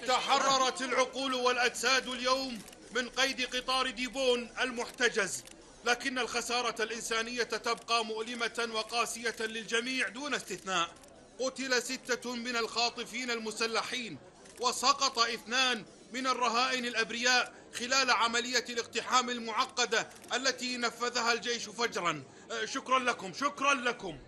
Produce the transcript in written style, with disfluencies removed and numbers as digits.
تحررت العقول والأجساد اليوم من قيد قطار ديبون المحتجز، لكن الخسارة الإنسانية تبقى مؤلمة وقاسية للجميع دون استثناء. قتل 6 من الخاطفين المسلحين، وسقط 2 من الرهائن الأبرياء خلال عملية الاقتحام المعقدة التي نفذها الجيش فجرا. شكرا لكم.